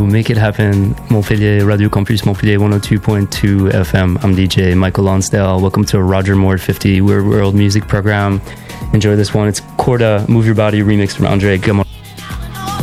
Make It Happen, Montpellier, Radio Campus Montpellier 102.2 FM. I'm DJ Michael Lonsdale. Welcome to Roger Moore 50 Weird World Music Program. Enjoy this one. It's Corda, Move Your Body remix from Andre Gamon.